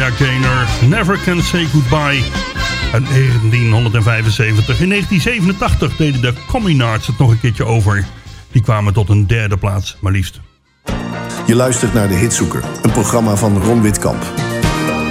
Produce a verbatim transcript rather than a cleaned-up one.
Gloria Gaynor, Never Can Say Goodbye. Uit negentien vijfenzeventig. In negentien zevenentachtig deden de Communards het nog een keertje over. Die kwamen tot een derde plaats, maar liefst. Je luistert naar De Hitzoeker, een programma van Ron Witkamp.